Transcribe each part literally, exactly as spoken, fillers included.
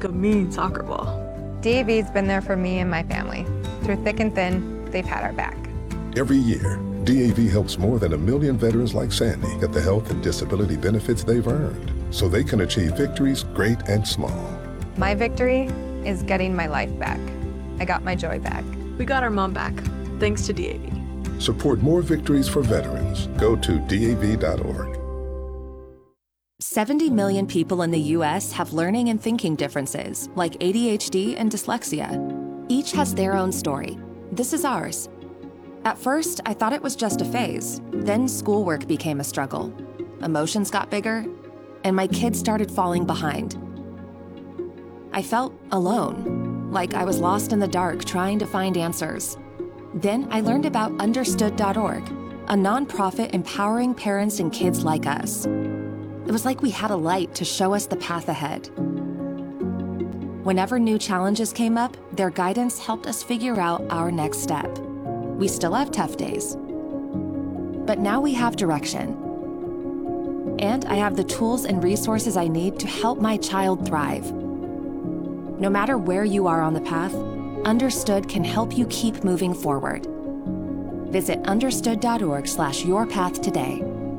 like a mean soccer ball. D A V's been there for me and my family. Through thick and thin, they've had our back. Every year, D A V helps more than a million veterans like Sandy get the health and disability benefits they've earned so they can achieve victories great and small. My victory is getting my life back. I got my joy back. We got our mom back, thanks to D A V. Support more victories for veterans. Go to D A V dot org. seventy million people in the U S have learning and thinking differences, like A D H D and dyslexia. Each has their own story. This is ours. At first, I thought it was just a phase. Then schoolwork became a struggle. Emotions got bigger, and my kids started falling behind. I felt alone, like I was lost in the dark trying to find answers. Then I learned about understood dot org, a nonprofit empowering parents and kids like us. It was like we had a light to show us the path ahead. Whenever new challenges came up, their guidance helped us figure out our next step. We still have tough days, but now we have direction. And I have the tools and resources I need to help my child thrive. No matter where you are on the path, Understood can help you keep moving forward. Visit understood dot org slash your path today.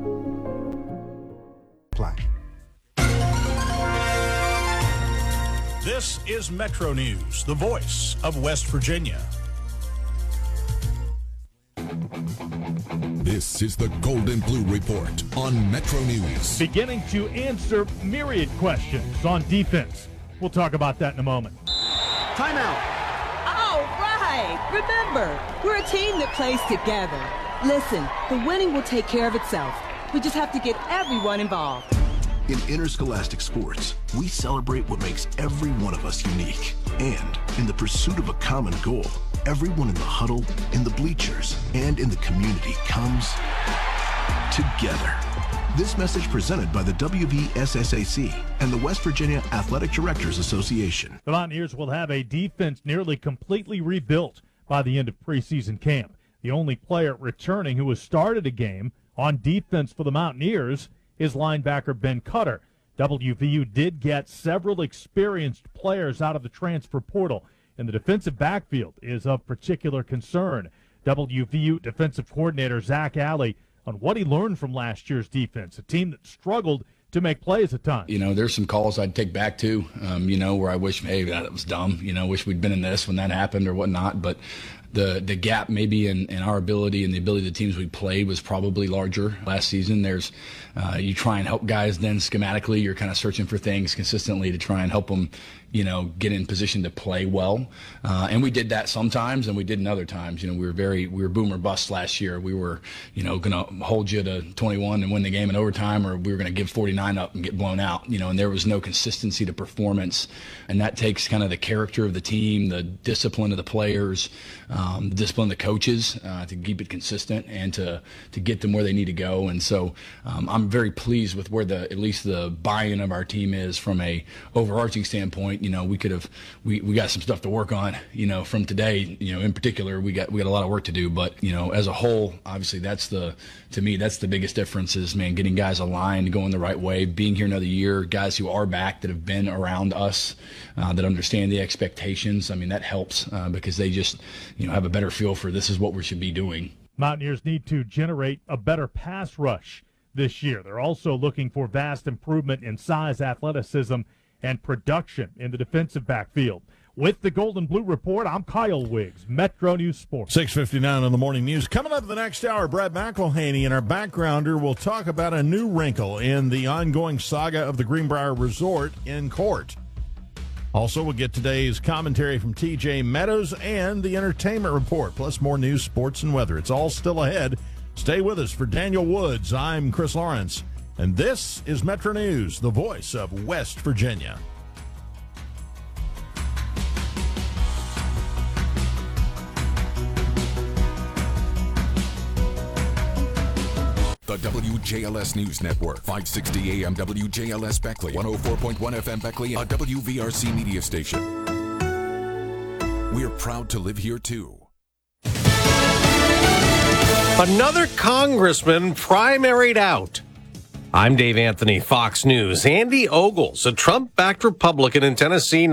Play. This is Metro News, the voice of West Virginia. This is the Golden Blue Report on Metro News. Beginning to answer myriad questions on defense. We'll talk about that in a moment. Timeout. All right. Remember, we're a team that plays together. Listen, the winning will take care of itself. We just have to get everyone involved. In interscholastic sports, we celebrate what makes every one of us unique. And in the pursuit of a common goal, everyone in the huddle, in the bleachers, and in the community comes together. This message presented by the W V S S A C and the West Virginia Athletic Directors Association. The Mountaineers will have a defense nearly completely rebuilt by the end of preseason camp. The only player returning who has started a game on defense for the Mountaineers is linebacker Ben Cutter. W V U did get several experienced players out of the transfer portal, and the defensive backfield is of particular concern. W V U defensive coordinator Zach Alley on what he learned from last year's defense, a team that struggled to make plays at times. You know, there's some calls I'd take back to, um, you know, where I wish, hey, that was dumb. You know, wish we'd been in this when that happened or whatnot. But the the gap maybe in, in our ability and the ability of the teams we played was probably larger last season. There's uh, you try and help guys then schematically. You're kind of searching for things consistently to try and help them, you know, get in position to play well. Uh, and we did that sometimes, and we didn't other times. You know, we were very, we were boom or bust last year. We were, you know, going to hold you to twenty-one and win the game in overtime, or we were going to give forty-nine up and get blown out, you know, and there was no consistency to performance. And that takes kind of the character of the team, the discipline of the players, um, the discipline of the coaches uh, to keep it consistent and to, to get them where they need to go. And so um, I'm very pleased with where the, at least the buy-in of our team is from a overarching standpoint. You know, we could have, we, we got some stuff to work on, you know, from today, you know, in particular, we got, we got a lot of work to do, but, you know, as a whole, obviously that's the, to me, that's the biggest difference is, man, getting guys aligned, going the right way, being here another year, guys who are back that have been around us, uh, that understand the expectations. I mean, that helps uh, because they just, you know, have a better feel for this is what we should be doing. Mountaineers need to generate a better pass rush this year. They're also looking for vast improvement in size, athleticism, and production in the defensive backfield. With the Golden Blue Report, I'm Kyle Wiggs, Metro News Sports. six fifty-nine on the morning news. Coming up the next hour, Brad McElhaney and our backgrounder will talk about a new wrinkle in the ongoing saga of the Greenbrier Resort in court. Also, we'll get today's commentary from T J Meadows and the entertainment report, plus more news, sports, and weather. It's all still ahead. Stay with us. For Daniel Woods, I'm Chris Lawrence, and this is Metro News, the voice of West Virginia. The W J L S News Network, five sixty A M W J L S Beckley, one oh four point one F M Beckley, a W V R C media station. We're proud to live here, too. Another congressman primaried out. I'm Dave Anthony, Fox News. Andy Ogles, a Trump-backed Republican in Tennessee,